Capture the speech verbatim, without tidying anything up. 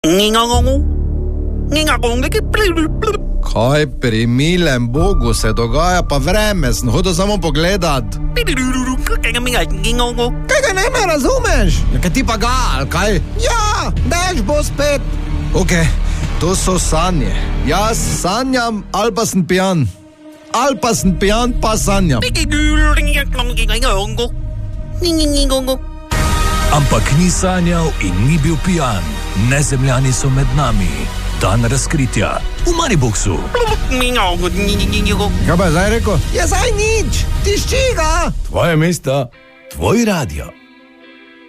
Kaj pri milem Bogu se dogaja, pa vreme, sem hodil samo pogledat. Kaj ga ne me razumeš? Ja, kaj ti pa ga, ali kaj? Ja, dež bo spet. Ok, to so sanje. Jaz sanjam, ali pa sem pijan. Ali pa sem pijan, pa sanjam. Ampak ni sanjal in ni bil pijan. Nezemljani so med nami. Dan razkritja v Mariboxu. Kaj pa je zdaj rekel? Je zdaj nič, tišči ga. Tvoje mesto, tvoj radio.